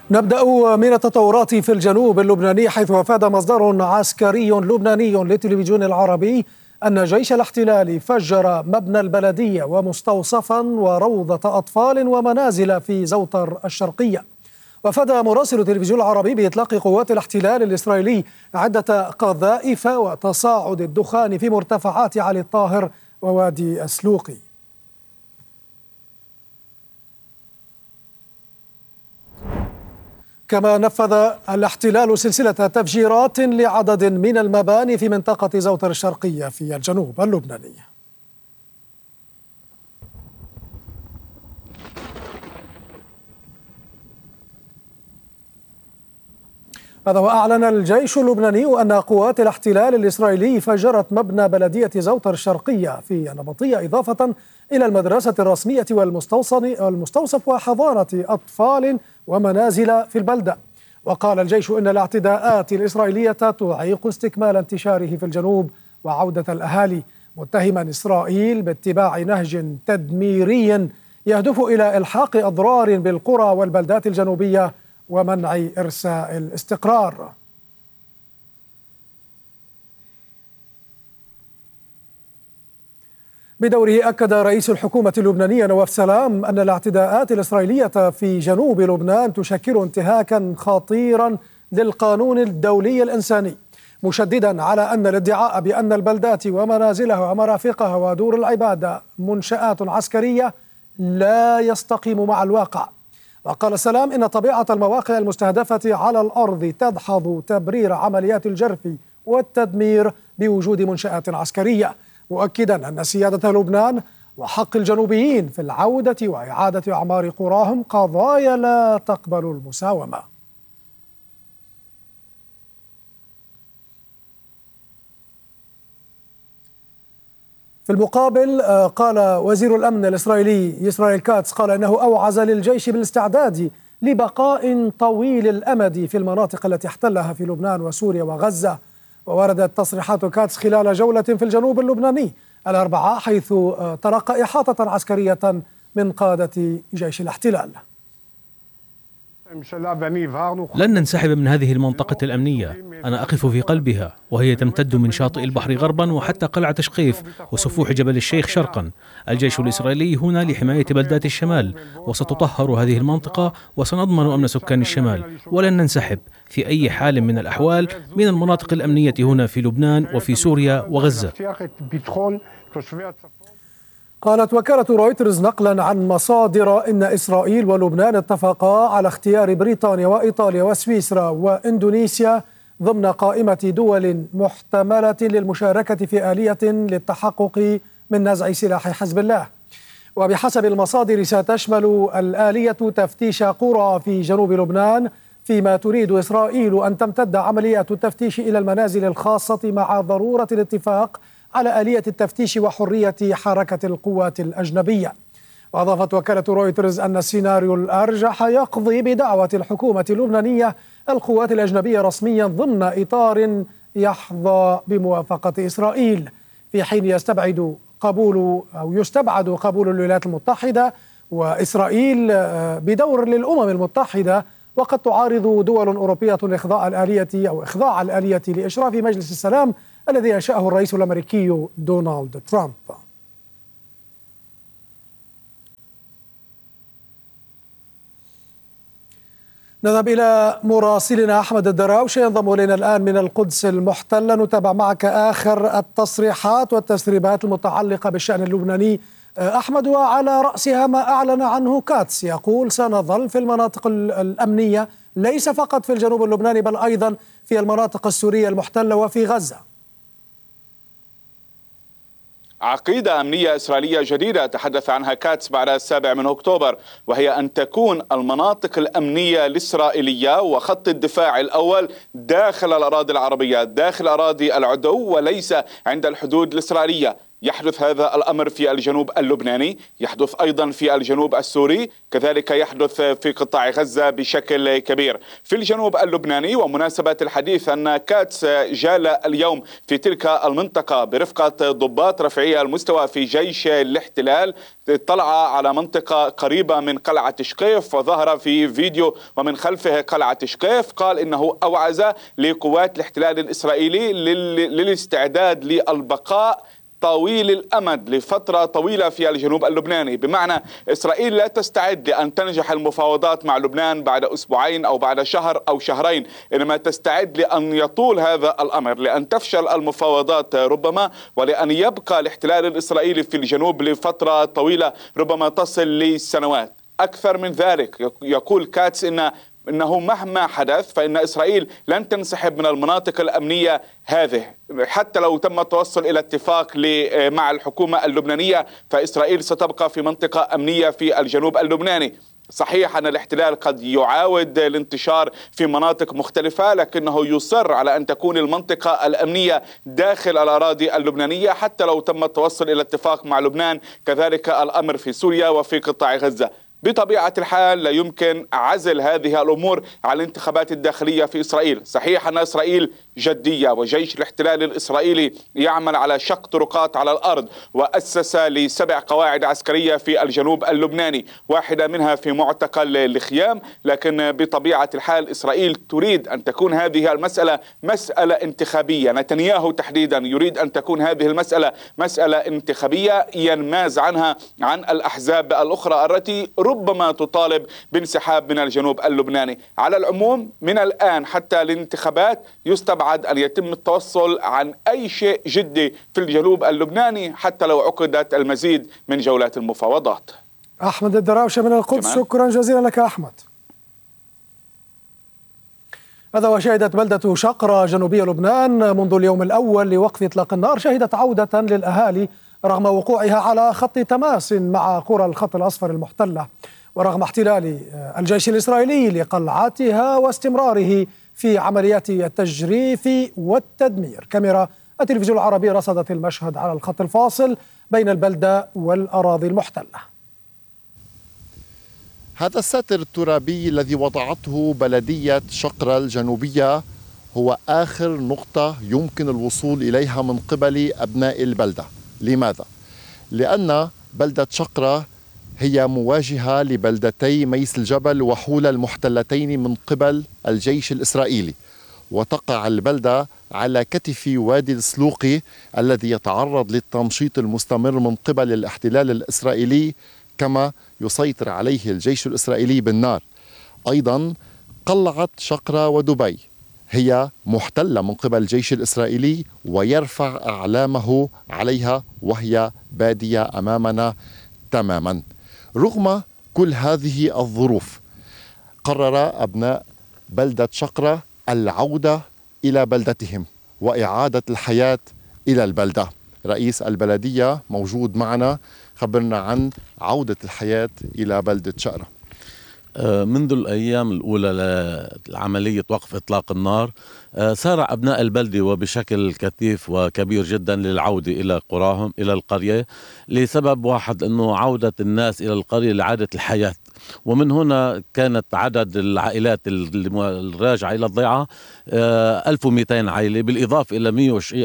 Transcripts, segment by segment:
نبدأ من التطورات في الجنوب اللبناني، حيث أفاد مصدر عسكري لبناني للتلفزيون العربي أن جيش الاحتلال فجر مبنى البلدية ومستوصفا وروضة أطفال ومنازل في زوتر الشرقية. وأفاد مراسل التلفزيون العربي بإطلاق قوات الاحتلال الإسرائيلي عدة قذائف وتصاعد الدخان في مرتفعات علي الطاهر ووادي السلوقي. كما نفذ الاحتلال سلسلة تفجيرات لعدد من المباني في منطقة زوتر الشرقية في الجنوب اللبناني. هذا وأعلن الجيش اللبناني أن قوات الاحتلال الإسرائيلي فجرت مبنى بلدية زوتر الشرقية في النبطية، إضافة إلى المدرسة الرسمية والمستوصف وحضانة أطفال ومنازل في البلدة. وقال الجيش إن الاعتداءات الإسرائيلية تعيق استكمال انتشاره في الجنوب وعودة الأهالي، متهما إسرائيل باتباع نهج تدميري يهدف إلى إلحاق أضرار بالقرى والبلدات الجنوبية ومنع إرساء الاستقرار. بدوره أكد رئيس الحكومة اللبنانية نواف سلام أن الاعتداءات الإسرائيلية في جنوب لبنان تشكل انتهاكا خطيرا للقانون الدولي الإنساني، مشددا على أن الادعاء بأن البلدات ومنازلها ومرافقها ودور العبادة منشآت عسكرية لا يستقيم مع الواقع. وقال سلام إن طبيعة المواقع المستهدفة على الأرض تدحض تبرير عمليات الجرف والتدمير بوجود منشآت عسكرية، مؤكدا أن سيادة لبنان وحق الجنوبيين في العودة وإعادة أعمار قراهم قضايا لا تقبل المساومة. في المقابل قال وزير الأمن الإسرائيلي إسرائيل كاتس إنه أوعز للجيش بالاستعداد لبقاء طويل الأمد في المناطق التي احتلها في لبنان وسوريا وغزة. ووردت تصريحات كاتس خلال جولة في الجنوب اللبناني الأربعاء، حيث تلقى إحاطة عسكرية من قادة جيش الاحتلال. لن ننسحب من هذه المنطقة الأمنية، أنا أقف في قلبها، وهي تمتد من شاطئ البحر غربا وحتى قلعة شقيف وسفوح جبل الشيخ شرقا. الجيش الإسرائيلي هنا لحماية بلدات الشمال، وستطهر هذه المنطقة وسنضمن أمن سكان الشمال، ولن ننسحب في أي حال من الأحوال من المناطق الأمنية هنا في لبنان وفي سوريا وغزة. قالت وكالة رويترز نقلا عن مصادر إن إسرائيل ولبنان اتفقا على اختيار بريطانيا وإيطاليا وسويسرا وإندونيسيا ضمن قائمة دول محتملة للمشاركة في آلية للتحقق من نزع سلاح حزب الله. وبحسب المصادر ستشمل الآلية تفتيش قرى في جنوب لبنان، فيما تريد إسرائيل أن تمتد عمليات التفتيش إلى المنازل الخاصة مع ضرورة الاتفاق على آلية التفتيش وحرية حركة القوات الأجنبية. وأضافت وكالة رويترز أن السيناريو الأرجح يقضي بدعوة الحكومة اللبنانية القوات الأجنبية رسميا ضمن إطار يحظى بموافقة إسرائيل، في حين يستبعد قبول الولايات المتحدة وإسرائيل بدور للأمم المتحدة. وقد تعارض دول أوروبية إخضاع الآلية لإشراف مجلس السلام الذي أنشأه الرئيس الأمريكي دونالد ترامب. نذهب إلى مراسلنا أحمد الدراوش ينضم إلينا الآن من القدس المحتلة، نتابع معك آخر التصريحات والتسريبات المتعلقة بالشأن اللبناني. أحمد، وعلى رأسها ما أعلن عنه كاتس، يقول سنظل في المناطق الأمنية ليس فقط في الجنوب اللبناني بل أيضا في المناطق السورية المحتلة وفي غزة. عقيدة أمنية إسرائيلية جديدة تحدث عنها كاتس بعد 7 أكتوبر، وهي أن تكون المناطق الأمنية الإسرائيلية وخط الدفاع الأول داخل الأراضي العربية، داخل أراضي العدو وليس عند الحدود الإسرائيلية. يحدث هذا الأمر في الجنوب اللبناني، يحدث أيضا في الجنوب السوري، كذلك يحدث في قطاع غزة بشكل كبير. في الجنوب اللبناني، ومناسبة الحديث أن كاتس جال اليوم في تلك المنطقة برفقة ضباط رفيعي المستوى في جيش الاحتلال، اطلع على منطقة قريبة من قلعة شقيف وظهر في فيديو ومن خلفه قلعة شقيف. قال إنه أوعز لقوات الاحتلال الإسرائيلي للاستعداد للبقاء طويل الأمد لفترة طويلة في الجنوب اللبناني، بمعنى إسرائيل لا تستعد لأن تنجح المفاوضات مع لبنان بعد أسبوعين أو بعد شهر أو شهرين، إنما تستعد لأن يطول هذا الأمر، لأن تفشل المفاوضات ربما، ولأن يبقى الاحتلال الإسرائيلي في الجنوب لفترة طويلة ربما تصل لسنوات. أكثر من ذلك، يقول كاتس إنه مهما حدث فإن إسرائيل لن تنسحب من المناطق الأمنية هذه، حتى لو تم التوصل إلى اتفاق مع الحكومة اللبنانية فإسرائيل ستبقى في منطقة أمنية في الجنوب اللبناني. صحيح أن الاحتلال قد يعاود الانتشار في مناطق مختلفة، لكنه يصر على أن تكون المنطقة الأمنية داخل الأراضي اللبنانية حتى لو تم التوصل إلى اتفاق مع لبنان. كذلك الأمر في سوريا وفي قطاع غزة. بطبيعة الحال لا يمكن عزل هذه الأمور على الانتخابات الداخلية في إسرائيل. صحيح أن إسرائيل جدية، وجيش الاحتلال الإسرائيلي يعمل على شق طرقات على الأرض، وأسس ل7 قواعد عسكرية في الجنوب اللبناني، واحدة منها في معتقل الخيام. لكن بطبيعة الحال إسرائيل تريد أن تكون هذه المسألة مسألة انتخابية. نتنياهو تحديدا يريد أن تكون هذه المسألة مسألة انتخابية ينماز عنها عن الأحزاب الأخرى التي ربما تطالب بانسحاب من الجنوب اللبناني. على العموم من الآن حتى الانتخابات يستبعد أن يتم التوصل عن أي شيء جدي في الجنوب اللبناني حتى لو عقدت المزيد من جولات المفاوضات. أحمد الدراوشة من القدس، شكرا جزيلا لك أحمد. هذا وشهدت بلدة شقرة جنوبية لبنان منذ اليوم الأول لوقف إطلاق النار شهدت عودة للأهالي رغم وقوعها على خط تماس مع قرى الخط الأصفر المحتلة، ورغم احتلال الجيش الإسرائيلي لقلعاتها واستمراره في عمليات التجريف والتدمير. كاميرا التلفزيون العربي رصدت المشهد على الخط الفاصل بين البلدة والأراضي المحتلة. هذا الساتر الترابي الذي وضعته بلدية شقرة الجنوبية هو آخر نقطة يمكن الوصول إليها من قبل أبناء البلدة. لماذا؟ لأن بلدة شقرة هي مواجهة لبلدتي ميس الجبل وحولة المحتلتين من قبل الجيش الإسرائيلي، وتقع البلدة على كتف وادي السلوقي الذي يتعرض للتمشيط المستمر من قبل الاحتلال الإسرائيلي كما يسيطر عليه الجيش الإسرائيلي بالنار. أيضا قلعة شقرة ودبي هي محتلة من قبل الجيش الإسرائيلي ويرفع أعلامه عليها وهي بادية أمامنا تماما. رغم كل هذه الظروف قرر أبناء بلدة شقرة العودة إلى بلدتهم وإعادة الحياة إلى البلدة. رئيس البلدية موجود معنا، خبرنا عن عودة الحياة إلى بلدة شقرة. منذ الأيام الأولى لعملية وقف إطلاق النار سارع أبناء البلدة وبشكل كثيف وكبير جدا للعودة إلى قراهم إلى القرية لسبب واحد، أنه عودة الناس إلى القرية لعادة الحياة. ومن هنا كانت عدد العائلات الراجعة إلى الضيعة 1200 عائلة، بالإضافة إلى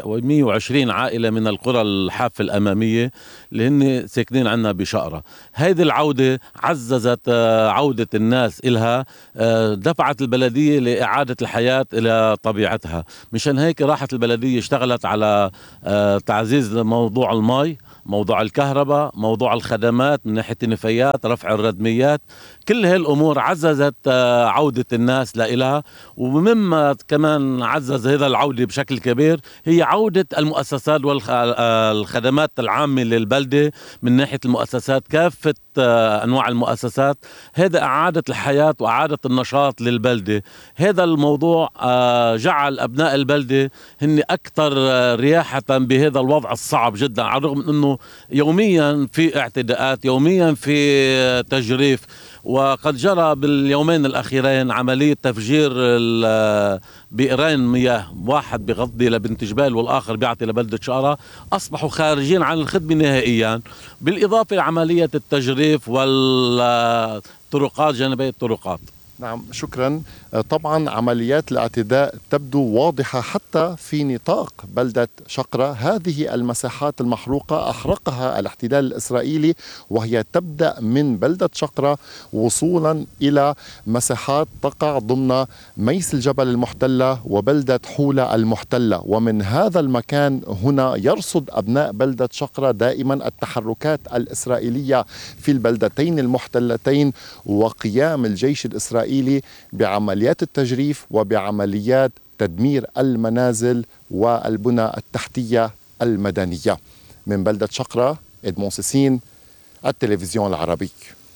120 عائلة من القرى الحافة الأمامية اللي هن ساكنين عنا بشقرة. هذه العودة عززت عودة الناس إلها، دفعت البلدية لإعادة الحياة إلى طبيعتها. مشان هيك راحت البلدية اشتغلت على تعزيز موضوع المي، موضوع الكهرباء، موضوع الخدمات من ناحية النفايات، رفع الردميات. كل هاي الأمور عززت عودة الناس لإلها. ومما كمان عزز هذا العودة بشكل كبير هي عودة المؤسسات والخدمات العامة للبلدة من ناحية المؤسسات، كافة أنواع المؤسسات. هذا أعادة الحياة وأعادة النشاط للبلدة. هذا الموضوع جعل أبناء البلدة هن أكثر رياحة بهذا الوضع الصعب جدا، على الرغم من أنه أنه يوميا في اعتداءات، يوميا في تجريف، وقد جرى باليومين الأخيرين عملية تفجير بئرين مياه، واحد بغضي لبنت جبال والآخر بيعطي لبلدة شقرة، أصبحوا خارجين عن الخدمة نهائيا، بالإضافة لعملية التجريف والطرقات جانبي الطرقات. نعم شكرا. طبعا عمليات الاعتداء تبدو واضحة حتى في نطاق بلدة شقرة. هذه المساحات المحروقة أحرقها الاحتلال الإسرائيلي، وهي تبدأ من بلدة شقرة وصولا إلى مساحات تقع ضمن ميس الجبل المحتلة وبلدة حولة المحتلة. ومن هذا المكان هنا يرصد أبناء بلدة شقرة دائما التحركات الإسرائيلية في البلدتين المحتلتين وقيام الجيش الإسرائيلي بعمليات التجريف وبعمليات تدمير المنازل والبنى التحتية المدنية. من بلدة شقرة إدمون سيسين، التلفزيون العربي.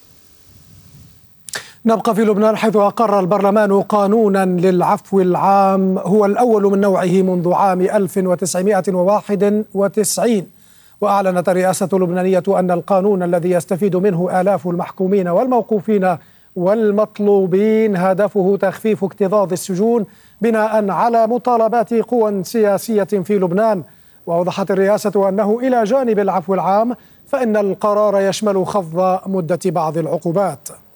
نبقى في لبنان، حيث أقر البرلمان قانونا للعفو العام هو الأول من نوعه منذ عام 1991. وأعلنت الرئاسة اللبنانية أن القانون الذي يستفيد منه آلاف المحكومين والموقوفين والمطلوبين هدفه تخفيف اكتظاظ السجون بناء على مطالبات قوى سياسية في لبنان. وأوضحت الرئاسة أنه إلى جانب العفو العام فإن القرار يشمل خفض مدة بعض العقوبات.